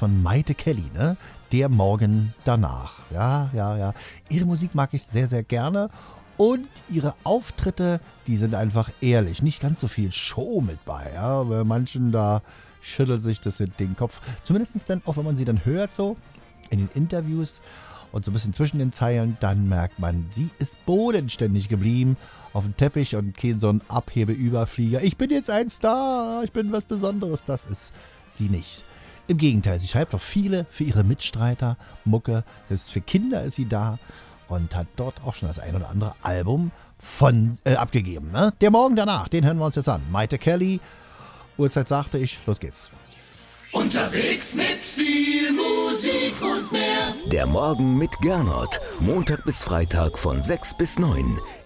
von Maite Kelly, ne? Der Morgen danach. Ja. Ihre Musik mag ich sehr, sehr gerne. Und ihre Auftritte, die sind einfach ehrlich. Nicht ganz so viel Show mit bei. Ja? Bei manchen, da schüttelt sich das den Kopf. Zumindest dann auch, wenn man sie dann hört, so in den Interviews und so ein bisschen zwischen den Zeilen, dann merkt man, sie ist bodenständig geblieben auf dem Teppich und kein so ein Abhebeüberflieger. Ich bin jetzt ein Star, ich bin was Besonderes. Das ist sie nicht. Im Gegenteil, sie schreibt auch viele für ihre Mitstreiter Mucke. Selbst für Kinder ist sie da und hat dort auch schon das ein oder andere Album abgegeben. Ne? Der Morgen danach, den hören wir uns jetzt an. Maite Kelly, Uhrzeit sagte ich, los geht's. Unterwegs mit viel Musik und mehr. Der Morgen mit Gernot. Montag bis Freitag von 6 bis 9.